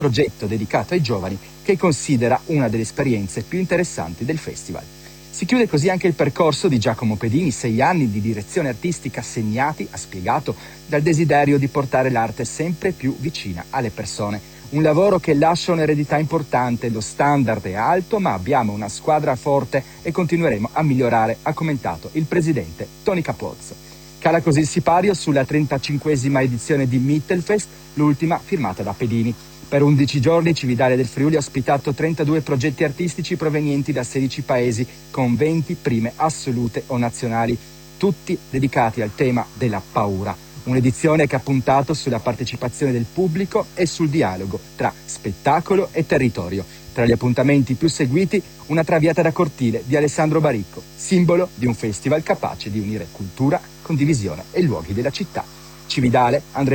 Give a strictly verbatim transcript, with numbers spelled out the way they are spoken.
progetto dedicato ai giovani che considera una delle esperienze più interessanti del festival. Si chiude così anche il percorso di Giacomo Pedini, sei anni di direzione artistica segnati, ha spiegato, dal desiderio di portare l'arte sempre più vicina alle persone. Un lavoro che lascia un'eredità importante, lo standard è alto, ma abbiamo una squadra forte e continueremo a migliorare, ha commentato il presidente Tony Capozzo. Cala così il sipario sulla trentacinquesima edizione di Mittelfest, l'ultima firmata da Pedini. Per undici giorni Cividale del Friuli ha ospitato trentadue progetti artistici provenienti da sedici paesi, con venti prime assolute o nazionali, tutti dedicati al tema della paura. Un'edizione che ha puntato sulla partecipazione del pubblico e sul dialogo tra spettacolo e territorio. Tra gli appuntamenti più seguiti, una traviata da cortile di Alessandro Baricco, simbolo di un festival capace di unire cultura, condivisione e luoghi della città. Cividale, Andrea